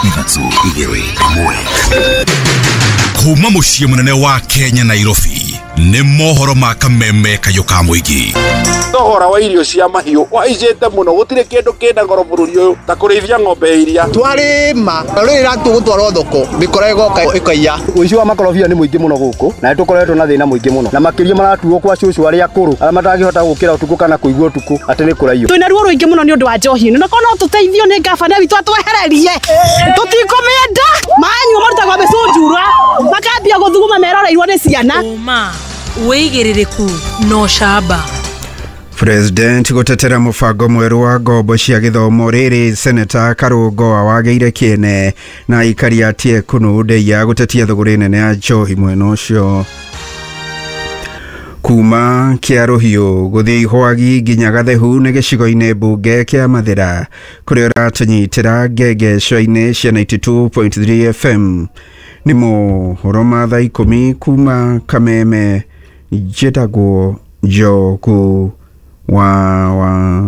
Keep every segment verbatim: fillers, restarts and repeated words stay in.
Ithatũ igĩrĩ ĩmwe. Kuma mũciĩ mũnene wa Kenya Nairobi nĩ mohoro ma kameme kayo ka mũingĩ. Thogora wa irio cia mahiũ waicĩte mũno, gũtirĩ kĩndũ kĩna goro bũrũri ũyũ ta kũrĩithia ng'ombe iria. Twarĩma rĩrĩa tũgũtwarwo thoko mĩkora ĩgoka ĩkaiya. Ũici wa makorobia nĩ mũingĩ mũno gũkũ na nĩtũkoretwo na thĩna mũingĩ mũno, na makĩria maratuo kwa cũcũ arĩa akũrũ arĩa matangĩhota gũkĩra ũtukũ kana kũigua ũtukũ atĩ nĩ kũraiyo. Twĩna ruo rũingĩ mũno nĩ ũndũ wa njohi ĩno, na kono tũteithio nĩ ngabana witũ atwehererie. Tũtikũmĩenda manyua marutagwo mĩcunjura makambia gũthuguma meroreirwo nĩ ciana. Uma wĩigĩrĩrĩku no shamba. President gutetera mufango mweru wa ngombo cia githomo riri Senator Karungo awagĩire kĩene na ikari atie kunude ya gutetia thogora nene ya njohi mwena ũcio. Kuma kia Rohio guthi Ihwagi nginya Gathehu nĩ gĩcigo-inĩ mbunge kĩa Mathira kũrĩa ũratũnyitĩra ngengeco-inĩ cia ninety-two point three F M. Nĩ mohoro ma thaa ikũmi kuma Kameme njĩtagwo Njogu wa wa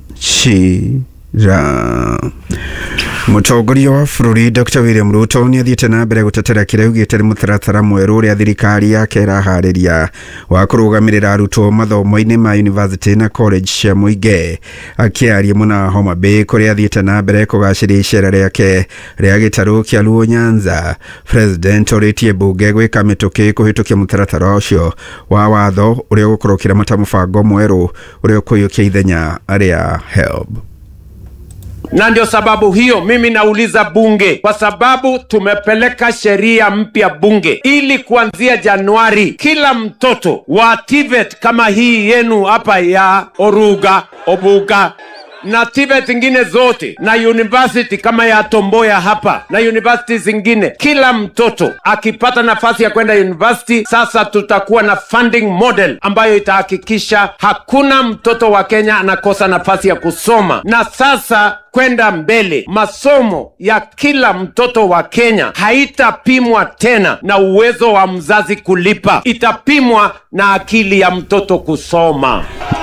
Chira. Mũtongoria wa bũrũri Doctor William Ruto nĩ athiĩte na mbere gũtetera kĩrĩa augĩte nĩ mũtaratara mwerũ ũrĩa thirikari yake ĩraharĩria wa kũrũgamĩrĩra arutwo mathomo-inĩ ma university na college cia mũingĩ. Akĩaria mũna Homa Bay kũrĩa athiĩte na mbere kũgacĩria icera rĩake rĩa gĩtarũ kĩa Luo Nyanza, President orĩtie mbunge gwĩka mĩtũkĩ kũhĩtũkia mũtaratara ũcio wa watho ũrĩa ũgũkorwo ũkĩramata mũbango mwerũ ũrĩa ũkũiyũkia ithenya rĩa HELB. Na ndio sababu hiyo mimi nauliza bunge, kwa sababu tumepeleka sheria mpya bunge ili kuanzia Januari kila mtoto wa T V E T kama hii yenu hapa ya Oruga, Obuga na T V E T zingine zote na university kama ya Tomboya hapa na university zingine, kila mtoto akipata nafasi ya kwenda university. Sasa tutakuwa na funding model ambayo itahakikisha hakuna mtoto wa Kenya anakosa nafasi ya kusoma. Na sasa kwenda mbele, masomo ya kila mtoto wa Kenya haitapimwa tena na uwezo wa mzazi kulipa, itapimwa na akili ya mtoto kusoma.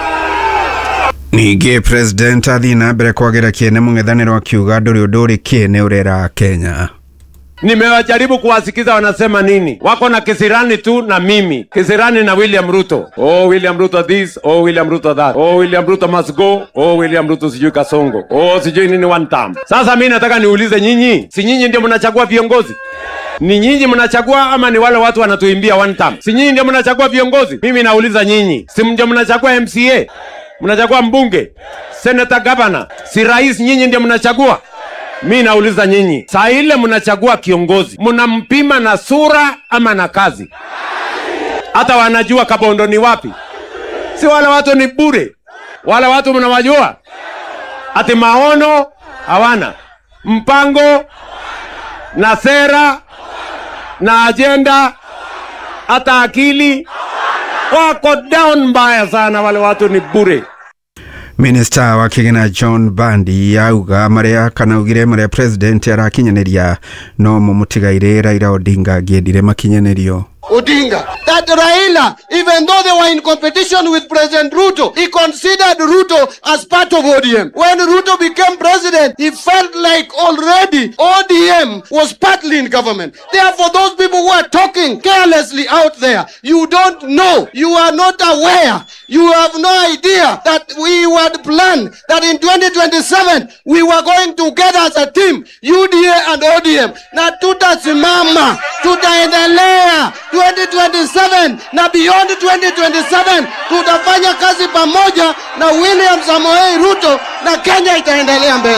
Ningĩ President athi na mbere kwagĩra kĩene mũng'ethanĩro akiuga ndũrĩ ũndũ ũrĩ kĩene ũrera Kenya. Nimewajaribu kuwasikiza wanasema nini. Wako na kisirani tu na mimi. Kisirani na William Ruto. Oh William Ruto this, oh William Ruto that. Oh William Ruto must go. Oh William Ruto sijui Kasongo. Oh sijui nini one term. Sasa mimi nataka niulize nyinyi, si nyinyi ndio mnachagua viongozi? Ni nyinyi mnachagua ama ni wale watu wanatuimbia one term? Si nyinyi ndio mnachagua viongozi? Mimi nauliza nyinyi, si ndio mnachagua M C A? Mnachagua mbunge, senator, governor, si rais nyinyi ndio mnachagua? Mimi nauliza nyinyi, saa ile mnachagua kiongozi, mnampima na sura ama na kazi? Hata wanajua Kabondo ni wapi? Si wale watu ni bure. Wale watu mnawajua? Ati maono hawana, mpango na sera na agenda, hata akili wako down mbaya sana. Wale watu ni bure. Minister wa Kigina John Bandi auga maria kana ugire maria president arakinyaneria no mumutigaire Raila Odinga giendire makinyanerio. Odinga, that Raila, even though they were in competition with President Ruto, he considered Ruto as part of O D M. When Ruto became president, he felt like already O D M was partly in government. Therefore, those people who are talking carelessly out there, you don't know, you are not aware, you have no idea that we had planned that in twenty twenty-seven, we were going together as a team, U D A and O D M. Na tutasimama, tutaendelea twenty twenty-seven na beyond twenty twenty-seven, tutafanya kazi pamoja na William Samoei Ruto na Kenya itaendelea mbele.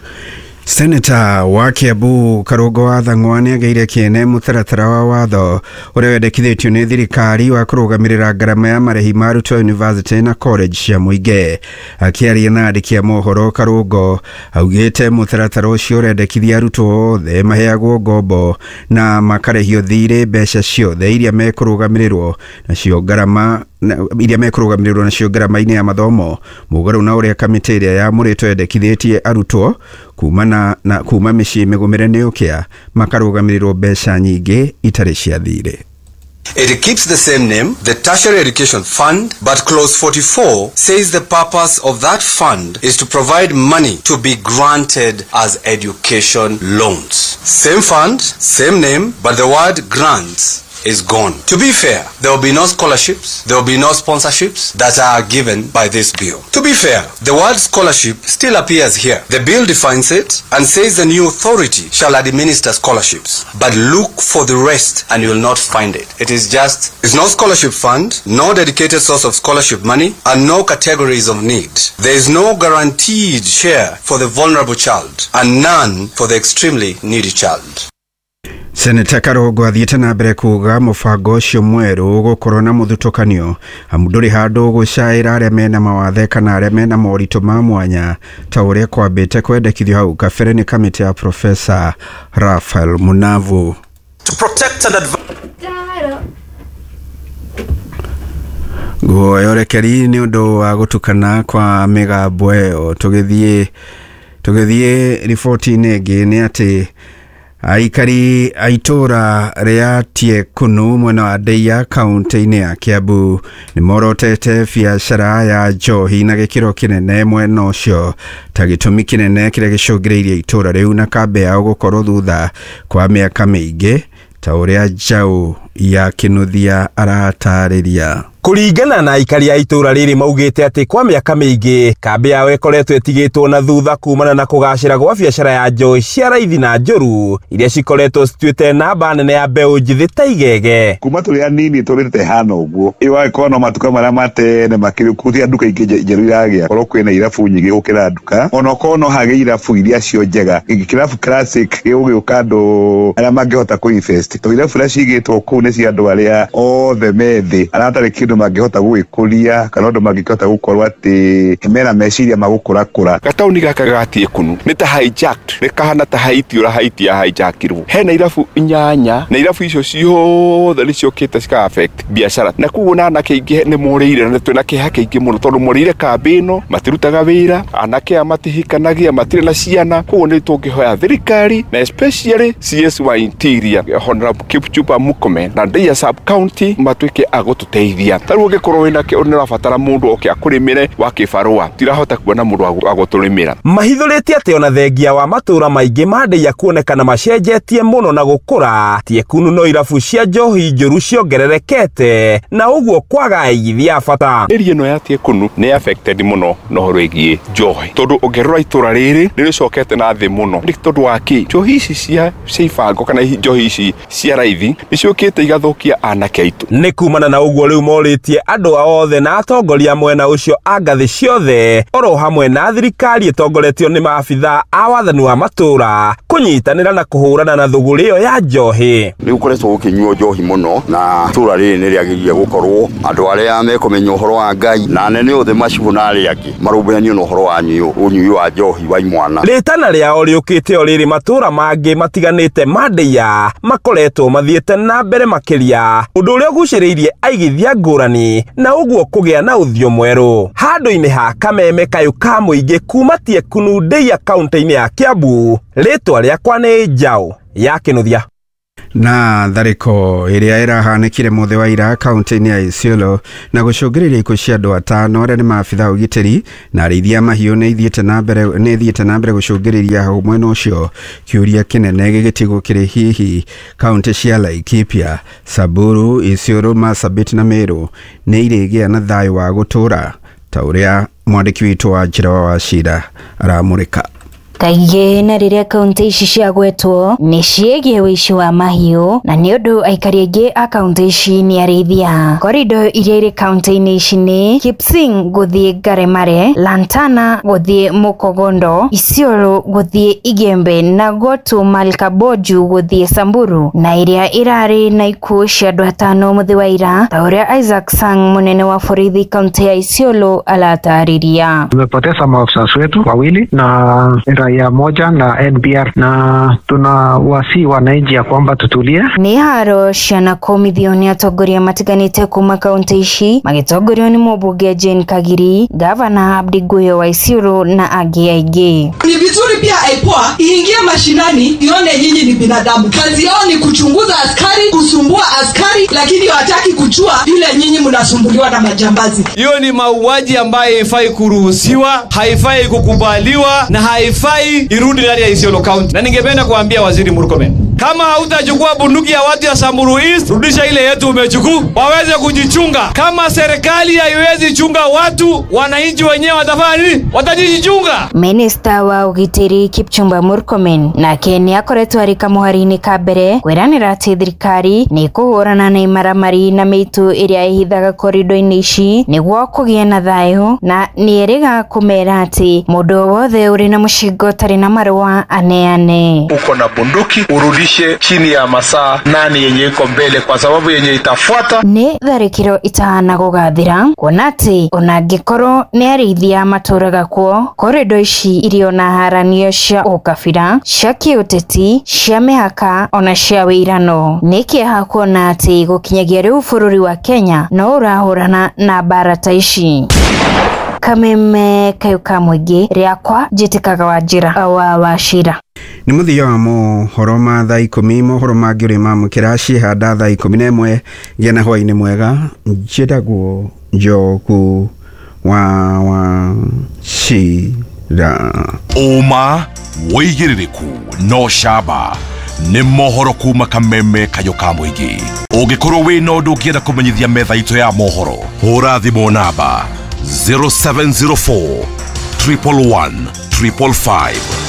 Senator wa Kiambu Karungo wa Thang'wa ageire kĩene mũtaratara wa watho ũrĩa wendekithĩtio nĩ thirikari wa kũrũgamĩrĩra ngarama ya marĩhi ma arutwo university na college cia mũingĩ. Akĩaria na andĩki a mohoro, Karungo augĩte mũtaratara ũcio ũrendekithia arutwo othe maheagwo ngombo na makarĩhio thirĩ mbeca ciothe iria mekũrũgamĩrĩrwo nacio ngarama iria mekũrũgamĩrĩrwo nacio ngarama-inĩ ya mathomo, mũgarũ na ũrĩa kamĩtĩ ĩrĩa yamũrĩtwo yendekithĩtie arutwo kuma na, na kuma mĩciĩ mĩgũmĩre nĩ ũkĩa makarũgamĩrĩrwo mbeca nyingĩ itarĩ cia thirĩ. It keeps the same name, the Tertiary Education Fund, but Clause forty-four says the purpose of that fund is to provide money to be granted as education loans. Same fund, same name, but the word grants is gone. To be fair, there will be no scholarships, there will be no sponsorships that are given by this bill. To be fair, the word scholarship still appears here. The bill defines it and says the new authority shall administer scholarships. But look for the rest and you will not find it. It is just, it's no scholarship fund, no dedicated source of scholarship money, and no categories of need. There is no guaranteed share for the vulnerable child and none for the extremely needy child. Seneta Karogo athiĩte na mbere kuuga mũbango ũcio mwerũ ũgũkorwo na mũthutũkanio amu ndũrĩ handũ gũcaĩra arĩa mena mawathe kana arĩa mena moritũ ma mwanya ta ũrĩa kwambĩte kwendekithio hau kabere nĩ kamĩtĩ ya Professor Raphael Munavu. To protect and advance Guoyorekeri nĩ ũndũ wa gũtukana kwa mĩgambo ĩyo. Tũgĩthiĩ tũgĩthiĩ riboti-inĩ ĩngĩ nĩ atĩ aikari aitora ria Tiekunu mwena wa Deia kaunti-inĩ ya Kiambu nĩ morotete biacara ya njohi na gĩkĩro kĩnene mwena ũcio ta gĩtũmi kĩnene kĩrĩa gĩcũngĩrĩirie itora rĩu na kambe yao gũkorwo thutha kwa mĩaka mĩingĩ ta ũrĩa Njaũ ya Kinuthia aratarĩria. Kuringana na aikari a itura riri maugite ati kwa miaka mingi kambi yao ikoretwo itigitwo na thutha kumana na kugacira gwa biacara ya njohi cia raithi na njuru iria cikoretwo cituite namba nene ya mbeũ njithi ta igege. Kuma turi anini turite hana uguo iwa ikono matuka maria matene makirikuthia nduka ingĩ njeru iragia korwo kwina irabu nyingĩ gukira nduka ona kono hage irabu iria cio njega igikirabu classic gĩũgĩũka andũ arĩa mangĩhota kuinvest to irabu iria cigĩtwo kũu nĩ cia andũ arĩa othe methi aratarĩ kĩndũ mangĩhota gwĩkũria kana andũ mangĩhota gũkorwo atĩ mena meciria magũkũra kũra. Gatauni gaka ga Tiekunu nĩ ta hijacked nĩ kahana ta haiti ora haiti ya hijackirwo. Hena irabu inyanya na irabu icio ciothe nĩ ciokĩte cika affect biacara na kuo na anake ingĩ nĩ morĩire na twĩna kĩeha kĩingĩ mũno tondũ morĩire kambĩ ĩno matirutaga wĩra anake a matihikanagia matirĩ na ciana kuo nĩ tũngĩhoya thirikari na especially C S wa Interior Honorable Kipchumba Murkomen na Deia sub county matuĩke agũtũteithia. Taruo gĩkorwo wĩna kĩ ũrĩa ũrabatara mũndũ oke akũrĩmĩre wa kĩbarũa tirahota kuona mũndũ agũtũrĩmĩra. Mahithũrĩtie atĩ ona thengia wa matũra maingĩ ma Deia kuonekana macenjetie mũno na gũkũra Tiekunu no irabu cia njohi njũru ciongererekete na ũguo kwaga aigithia bata. Area ĩno ya Tiekunu nĩ affected mũno no rwĩgie njohi tondũ ũngĩrora itũra rĩrĩ nĩ rĩcokete na thĩ mũno nĩ tondũ wa kĩ njohi ici cia ibango kana njohi ici cia raithi nĩ ciũkĩte igathokia anake aitũ. Nĩ kumana na ũguo rĩu morĩtie andũ othe na atongoria mwena ũcio a ngathĩ ciothe oro hamwe na thirikari ĩtongoretio nĩ maabitha a wathani wa matũra kũnyitanĩra na kũhũrana na thũgũrĩ ĩyo ya njohi. Nĩ gũkoretwo gũkĩnyuo njohi mũno na itũra rĩrĩ nĩ rĩagĩrĩire gũkorwo andũ arĩa mekũmenya ũhoro wa Ngai na nene othe macibu na arĩa angĩ marũmbũyanio na ũhoro wa ũnyui wa njohi wa imwana. Rĩtana rĩao rĩũkĩte o rĩrĩ matũra mangĩ matiganĩte ma Deia makoretwo mathiĩte na mbere makĩria ũndũ ũrĩa ũgucĩrĩirie aigithia ngũrani na ũguo kũgĩa na ũthio mwerũ handũ-inĩ ha kameme kayũ ka mũingĩ kuma Tiekunu Deia kaunti-inĩ ya Kiambu. Rĩtwa rĩakwa nĩ Njaũ ya Kinuthia. Na tharĩko ĩrĩa ĩrahanĩkire mũthĩ wa ira kaunti-inĩ ya Isiolo na gũcũngĩrĩria ikuũ cia andũ atano arĩa nĩ maabitha ũgitĩri na arĩithia mahiũ nĩ ithiĩte na mbere nĩ ithiĩte na mbere gũcũngĩrĩria hau mwena ũcio kĩũria kĩnene gĩgĩtigwo kĩrĩ hihi kaunti cia Laikipia, Samburu, Isiolo, Marsabit na Meru nĩ irĩgĩa na thayũ wa gũtũra ta ũrĩa mwandĩki witũ wa Njĩra wa Wachira aramũrĩka. Kaingĩ na rĩrĩa kaunti ici ciagwetwo nĩ ciĩgiĩ ũici wa mahiũ na nĩ ũndũ aikari aingĩ a kaunti ici nĩ arĩithia. Korido iria irĩ kaunti-inĩ ici nĩ Kipsing gũthiĩ Ngaremare, Lantana gũthiĩ Mukogondo, Isiolo gũthiĩ Igembe na Gotu Malkaboju gũthiĩ Samburu na iria irarĩ na ikuũ cia andũ atano mũthĩ wa ira ta ũrĩa Isaac Sang mũnene wa borithi kaunti ya Isiolo alatarĩria. Tumepoteza maafisa wetu wawili na ya moja na N B R na tunawasihi wananchi ya kwamba tutulie. Nĩ haro ciana komithio nĩ atongoria matiganĩte kuma kaunti ici magĩtongorio nĩ mũmbunge Jane Kagiri, gavana Abdi Guyo wa Isiolo na angĩ aingĩ. Ni vizuri pia IPOA iingie mashinani ione nyinyi ni binadamu. Kazi yao ni kuchunguza askari, kusumbua askari, lakini hawataki kujua vile nyinyi mnasumbuliwa na majambazi. Hiyo ni mauaji ambayo haifai kuruhusiwa, haifai kukubaliwa na haifai irudi ndani ya Isiolo County. Na ningependa kuambia Waziri Murkomen, kama hautachukua bunduki ya watu ya Samburu East, rudisha ile yetu umechukua, waweze kujichunga. Kama serikali haiwezi chunga watu, wananchi wenyewe watafanya nini? Watajichunga. Minister wa ugitiri Kipchumba Murkomen na Kenya akoretwo ari kamuharini ka mbere kwiranira ati thirikari ni kuhurana na imaramari na mitu iria ihithaga korido-ini ici niguo kugie na thayu, na ni eriga kumera ati mundu wothe uri na mushingo tari na marua aneane. Uko na bunduki urudishe chini ya masaa nane yenye iko mbele, kwa sababu yenye itafuata ni tharikiro itahana gugathira, kuona ati onangikoro ni arithia maturaga kuo korido ici irio na haranio cia ukabira, cia kiuteti, cia mihaka ona cia wirano. Ni kieha kuona ati gukinyagia riu bururi wa Kenya no urahurana na mbara ta ici. Kameme Kayuka Mwingi, riakwa Njitikaga Wanjira wa Wachira. Ni muthia wa mohoro ma thaa ikumi, mohoro mangĩ ũrĩ mamũkĩra ciĩhanda thaa ikumi na ĩmwe ngĩna hwaĩ-inĩ mwega. Njĩtagwo Njogu wa Wachira. Ũma, wĩigĩrĩrĩku no camba nĩ mohoro kuma Kameme Kayuka Mwingi. Ũngĩkorwo wĩna ũndũ ũngĩenda kũmenyithia metha itũ ya mohoro, hũra thimũ namba zero seven zero four, one one one, five five five.